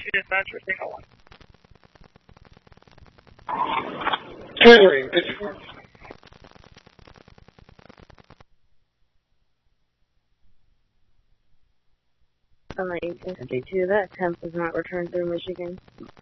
dispatch for signal 1. Henry, Alright, SJ2, that temp was not returned through Michigan.